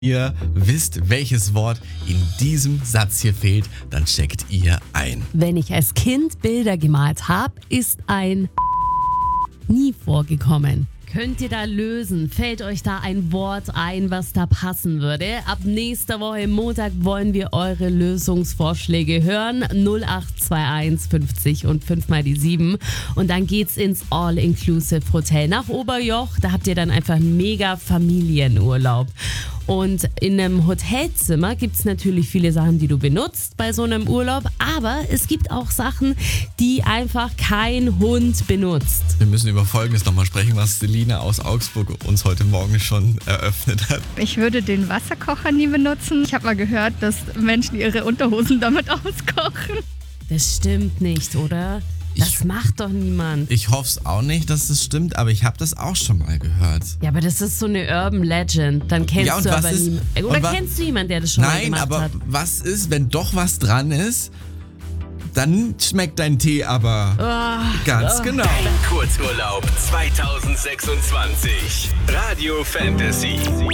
Ihr wisst, welches Wort in diesem Satz hier fehlt, dann checkt ihr ein. Wenn ich als Kind Bilder gemalt habe, ist ein nie vorgekommen. Könnt ihr da lösen? Fällt euch da ein Wort ein, was da passen würde? Ab nächster Woche Montag wollen wir eure Lösungsvorschläge hören. 0821 50 und 5 mal die 7. Und dann geht's ins All-Inclusive-Hotel nach Oberjoch. Da habt ihr dann einfach einen mega Familienurlaub. Und in einem Hotelzimmer gibt es natürlich viele Sachen, die du benutzt bei so einem Urlaub. Aber es gibt auch Sachen, die einfach kein Hund benutzt. Wir müssen über Folgendes nochmal sprechen, was Selina aus Augsburg uns heute Morgen schon eröffnet hat. Ich würde den Wasserkocher nie benutzen. Ich habe mal gehört, dass Menschen ihre Unterhosen damit auskochen. Das stimmt nicht, oder? Das macht doch niemand. Ich hoffe es auch nicht, dass das stimmt, aber ich habe das auch schon mal gehört. Ja, aber das ist so eine Urban Legend. Dann kennst du aber niemanden. Oder kennst du jemanden, der das schon mal gemacht hat? Nein, aber was ist, wenn doch was dran ist? Dann schmeckt dein Tee aber ganz genau. Kurzurlaub 2026. Radio Fantasy.